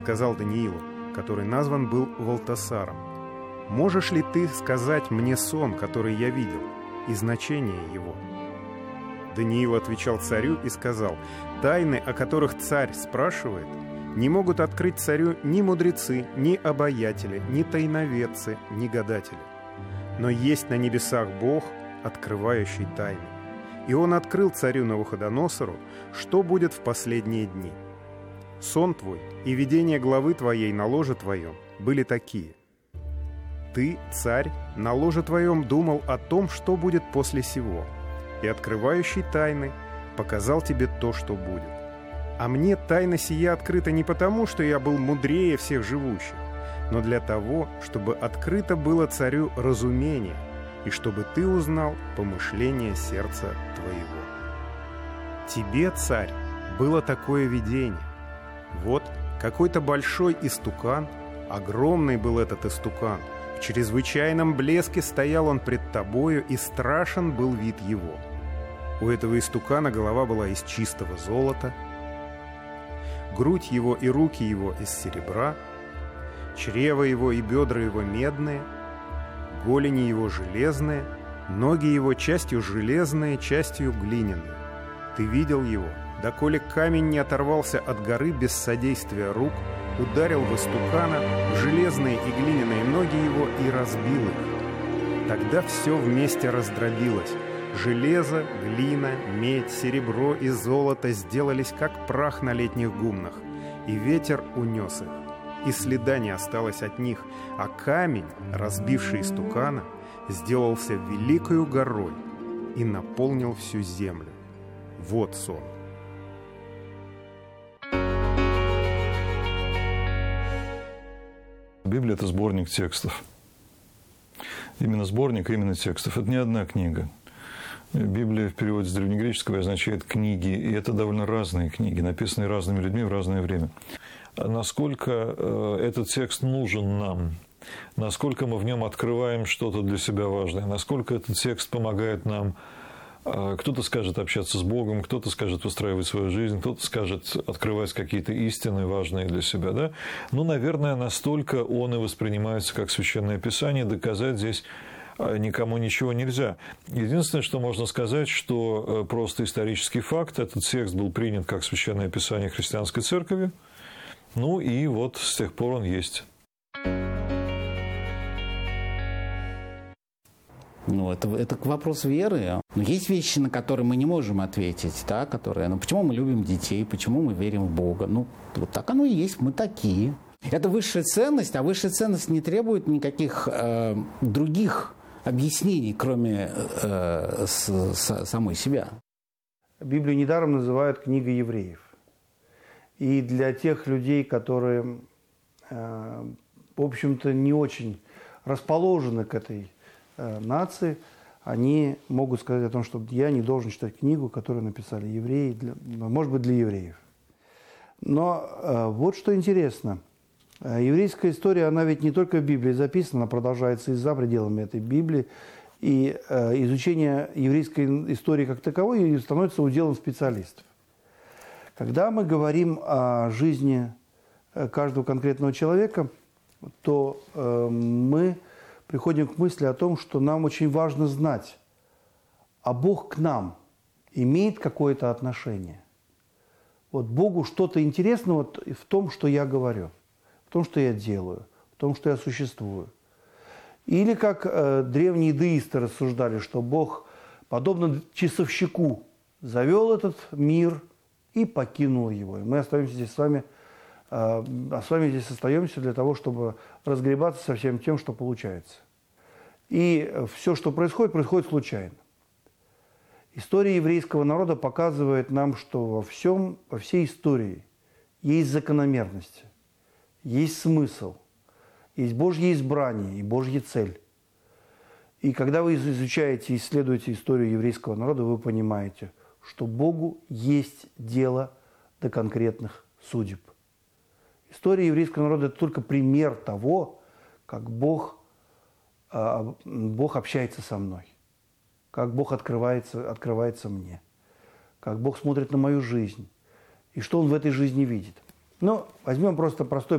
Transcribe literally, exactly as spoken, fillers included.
сказал Даниилу, который назван был Валтасаром: «Можешь ли ты сказать мне сон, который я видел, и значение его?» Даниил отвечал царю и сказал: «Тайны, о которых царь спрашивает, не могут открыть царю ни мудрецы, ни обаятели, ни тайноведцы, ни гадатели. Но есть на небесах Бог, открывающий тайны. И он открыл царю Навуходоносору, что будет в последние дни. Сон твой и видение главы твоей на ложе твоем были такие. Ты, царь, на ложе твоем думал о том, что будет после сего, и открывающий тайны показал тебе то, что будет. А мне тайна сия открыта не потому, что я был мудрее всех живущих, но для того, чтобы открыто было царю разумение, и чтобы ты узнал помышление сердца твоего. Тебе, царь, было такое видение. Вот какой-то большой истукан, огромный был этот истукан, в чрезвычайном блеске стоял он пред тобою, и страшен был вид его. У этого истукана голова была из чистого золота, грудь его и руки его из серебра, чрево его и бедра его медные, голени его железные, ноги его частью железные, частью глиняные. Ты видел его, доколе камень не оторвался от горы без содействия рук, ударил в истукана, в железные и глиняные ноги его и разбил их. Тогда все вместе раздробилось. Железо, глина, медь, серебро и золото сделались как прах на летних гумнах, и ветер унес их, и следа не осталось от них, а камень, разбивший истукана, сделался великою горой и наполнил всю землю. Вот сон. Библия – это сборник текстов. Именно сборник, именно текстов. Это не одна книга. Библия в переводе с древнегреческого означает «книги», и это довольно разные книги, написанные разными людьми в разное время. Насколько этот текст нужен нам, насколько мы в нем открываем что-то для себя важное, насколько этот текст помогает нам, кто-то скажет общаться с Богом, кто-то скажет выстраивать свою жизнь, кто-то скажет открывать какие-то истины важные для себя. Да? Ну, наверное, настолько он и воспринимается как Священное Писание, доказать здесь никому ничего нельзя. Единственное, что можно сказать, что просто исторический факт, этот текст был принят как Священное Писание христианской церкви, ну и вот с тех пор он есть. Ну, это, это вопрос веры. Но есть вещи, на которые мы не можем ответить, да, которые, ну, почему мы любим детей, почему мы верим в Бога. Ну, вот так оно и есть, мы такие. Это высшая ценность, а высшая ценность не требует никаких э, других объяснений, кроме э, с, с, самой себя. Библию недаром называют книгой евреев. И для тех людей, которые, э, в общем-то, не очень расположены к этой э, нации, они могут сказать о том, что я не должен читать книгу, которую написали евреи, для, может быть, для евреев. Но э, вот что интересно. Еврейская история, она ведь не только в Библии записана, она продолжается и за пределами этой Библии. И э, изучение еврейской истории как таковой становится уделом специалистов. Когда мы говорим о жизни каждого конкретного человека, то э, мы приходим к мысли о том, что нам очень важно знать, а Бог к нам имеет какое-то отношение. Вот Богу что-то интересно вот в том, что я говорю. В том, что я делаю, в том, что я существую. Или как э, древние деисты рассуждали, что Бог, подобно часовщику, завел этот мир и покинул его. И мы остаемся здесь с вами, э, а с вами здесь остаемся для того, чтобы разгребаться со всем тем, что получается. И все, что происходит, происходит случайно. История еврейского народа показывает нам, что во всем, во всей истории есть закономерности. Есть смысл, есть Божье избрание и Божья цель. И когда вы изучаете и исследуете историю еврейского народа, вы понимаете, что Богу есть дело до конкретных судеб. История еврейского народа – это только пример того, как Бог, Бог общается со мной, как Бог открывается, открывается мне, как Бог смотрит на мою жизнь и что Он в этой жизни видит. Ну, возьмем просто простой